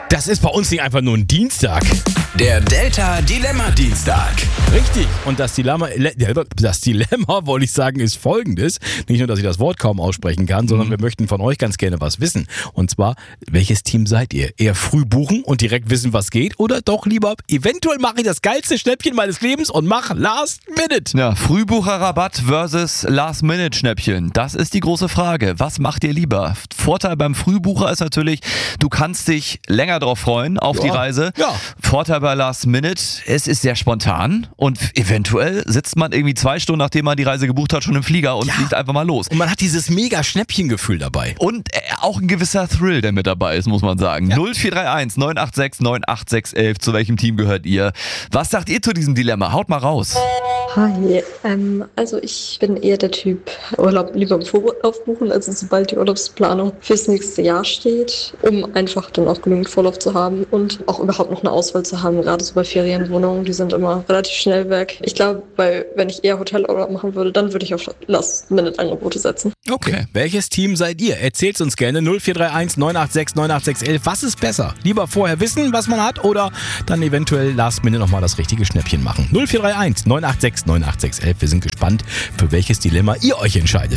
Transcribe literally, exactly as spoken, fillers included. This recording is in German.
Das ist bei uns nicht einfach nur ein Dienstag. Der Delta Dilemma Dienstag. Richtig. Und das Dilemma, das Dilemma, wollte ich sagen, ist folgendes. Nicht nur, dass ich das Wort kaum aussprechen kann, sondern mhm. wir möchten von euch ganz gerne was wissen. Und zwar, welches Team seid ihr? Eher früh buchen und direkt wissen, was geht? Oder doch lieber, eventuell mache ich das geilste Schnäppchen meines Lebens und mache Last Minute? Ja, Frühbucherrabatt versus Last-Minute-Schnäppchen. Das ist die große Frage. Was macht ihr lieber? Vorteil beim Frühbucher ist natürlich, du kannst dich länger drauf freuen, auf ja. die Reise. Ja. Vorteil bei Last Minute, es ist sehr spontan und eventuell sitzt man irgendwie zwei Stunden, nachdem man die Reise gebucht hat, schon im Flieger und ja. fliegt einfach mal los. Und man hat dieses mega Schnäppchengefühl dabei. Und äh, auch ein gewisser Thrill, der mit dabei ist, muss man sagen. Ja. null vier drei eins neun acht sechs neun acht sechs eins, zu welchem Team gehört ihr? Was sagt ihr zu diesem Dilemma? Haut mal raus. Hi, ähm, also ich bin eher der Typ Urlaub lieber im Vorlauf buchen, also sobald die Urlaubsplanung fürs nächste Jahr steht, um einfach dann auch genügend Vorlauf zu haben und auch überhaupt noch eine Auswahl zu haben, gerade so bei Ferienwohnungen, die sind immer relativ schnell weg. Ich glaube, weil wenn ich eher Hotelurlaub machen würde, dann würde ich auf Last-Minute-Angebote setzen. Okay. okay, welches Team seid ihr? Erzählt's uns gerne. null vier drei eins neun acht sechs neun acht sechs eins. Was ist besser? Lieber vorher wissen, was man hat oder dann eventuell Last Minute nochmal das richtige Schnäppchen machen? null vier drei eins neun acht sechs neun acht sechs eins. Wir sind gespannt, für welches Dilemma ihr euch entscheidet.